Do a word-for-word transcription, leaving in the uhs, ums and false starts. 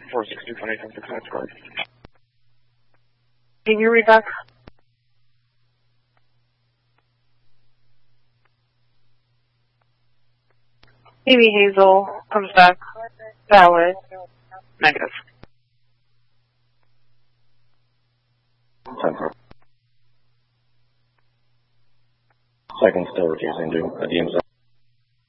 four six two twenty six six card. Can you read back? Amy Hazel comes back. Valid. Negative. Second still refusing to redeem.